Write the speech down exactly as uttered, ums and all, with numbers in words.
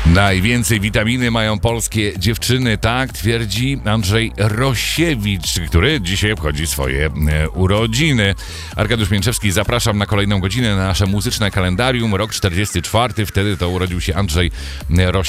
Najwięcej witaminy mają polskie dziewczyny, tak twierdzi Andrzej Rosiewicz, który dzisiaj obchodzi swoje e, urodziny. Arkadiusz Mięczewski, zapraszam na kolejną godzinę na nasze muzyczne kalendarium. Rok czterdziesty czwarty, wtedy to urodził się Andrzej Rosiewicz.